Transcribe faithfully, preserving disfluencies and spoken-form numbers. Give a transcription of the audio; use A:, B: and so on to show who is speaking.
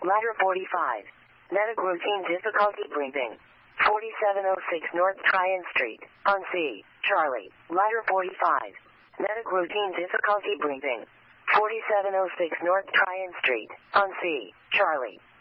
A: Ladder forty-five. Medic routine difficulty breathing. forty-seven oh six North Tryon Street, on C, Charlie. Ladder forty-five. Medic routine difficulty breathing. forty-seven oh six North Tryon Street, on C, Charlie.